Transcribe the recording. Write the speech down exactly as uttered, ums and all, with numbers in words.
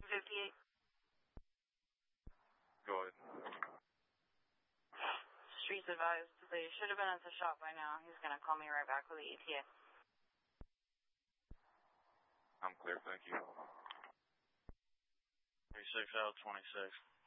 fifty-eight. Go ahead. Streets advised. They should have been at the shop by now. He's going to call me right back with the E T A. I'm clear, thank you. thirty-six out of twenty-six.